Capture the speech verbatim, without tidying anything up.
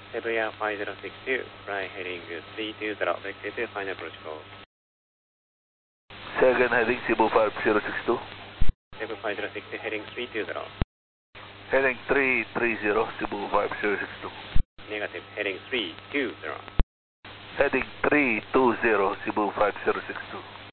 Cebu Air five zero six two, fly heading three two zero, vector to final approach call. Second heading Cebu five zero six two. Cebu five zero six two, heading three two zero. Heading three three zero, Cebu five zero six two. Negative, heading three two zero. Heading three two zero, Cebu five zero six two.